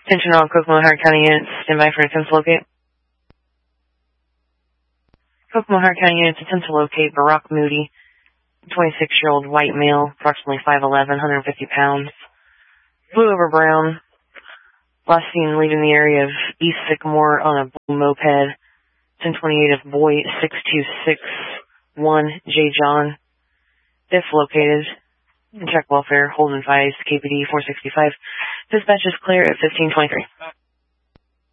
Attention all Kokomo Howard County units, stand by for an attempt to locate. Kokomo Howard County units attempt to locate Barack Moody, 26-year-old white male, approximately 5'11", 150 pounds. Blue over brown. Last seen leaving the area of East Sycamore on a blue moped. 1028 of Boy 6261 J. John. If located. Check welfare. Holden advised KPD 465. Dispatch is clear at 1523.